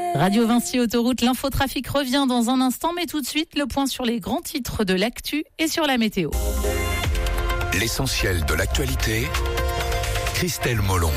Radio Vinci Autoroute, l'infotrafic revient dans un instant, mais tout de suite, le point sur les grands titres de l'actu et sur la météo. L'essentiel de l'actualité, Christelle Molon.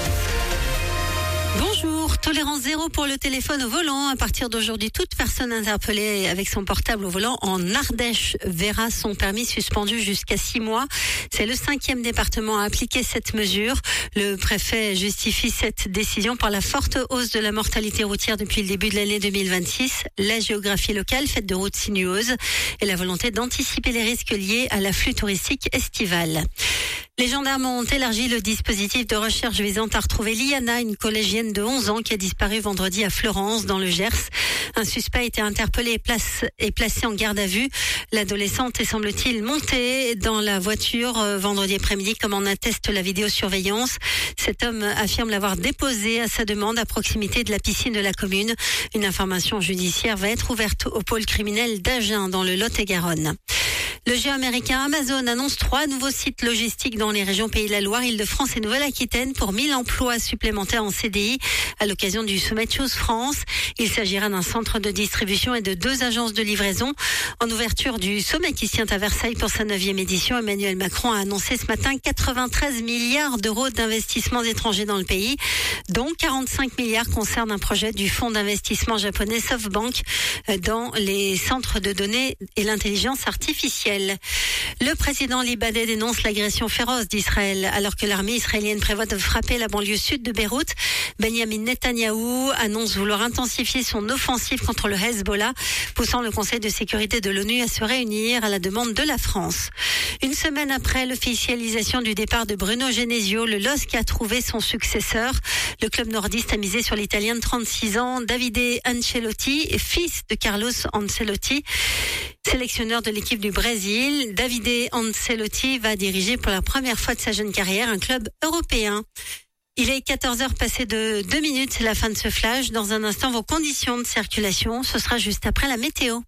Bonjour, tolérance zéro pour le téléphone au volant. À partir d'aujourd'hui, toute personne interpellée avec son portable au volant en Ardèche verra son permis suspendu jusqu'à 6 mois. C'est le 5e département à appliquer cette mesure. Le préfet justifie cette décision par la forte hausse de la mortalité routière depuis le début de l'année 2026, la géographie locale faite de routes sinueuses et la volonté d'anticiper les risques liés à l'afflux touristique estival. Les gendarmes ont élargi le dispositif de recherche visant à retrouver Liana, une collégienne de 11 ans qui a disparu vendredi à Fleurance, dans le Gers. Un suspect a été interpellé et placé en garde à vue. L'adolescente est, semble-t-il, montée dans la voiture vendredi après-midi, comme en atteste la vidéosurveillance. Cet homme affirme l'avoir déposée à sa demande à proximité de la piscine de la commune. Une information judiciaire va être ouverte au pôle criminel d'Agen, dans le Lot-et-Garonne. Le géant américain Amazon annonce 3 nouveaux sites logistiques dans les régions Pays de la Loire, Île-de-France et Nouvelle-Aquitaine pour 1000 emplois supplémentaires en CDI à l'occasion du sommet Choose France. Il s'agira d'un centre de distribution et de 2 agences de livraison. En ouverture du sommet qui se tient à Versailles pour sa 9e édition, Emmanuel Macron a annoncé ce matin 93 milliards d'euros d'investissements étrangers dans le pays, dont 45 milliards concernent un projet du fonds d'investissement japonais SoftBank dans les centres de données et l'intelligence artificielle. Le président libanais dénonce l'agression féroce d'Israël alors que l'armée israélienne prévoit de frapper la banlieue sud de Beyrouth. Benjamin Netanyahou annonce vouloir intensifier son offensive contre le Hezbollah, poussant le Conseil de sécurité de l'ONU à se réunir à la demande de la France. Une semaine après l'officialisation du départ de Bruno Genesio, le LOSC a trouvé son successeur. Le club nordiste a misé sur l'Italien de 36 ans, Davide Ancelotti, fils de Carlos Ancelotti, sélectionneur de l'équipe du Brésil. Davide Ancelotti va diriger pour la première fois de sa jeune carrière un club européen. Il est 14h passé de 2 minutes, c'est la fin de ce flash. Dans un instant, vos conditions de circulation, ce sera juste après la météo.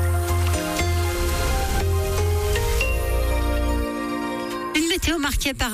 Une météo marquée par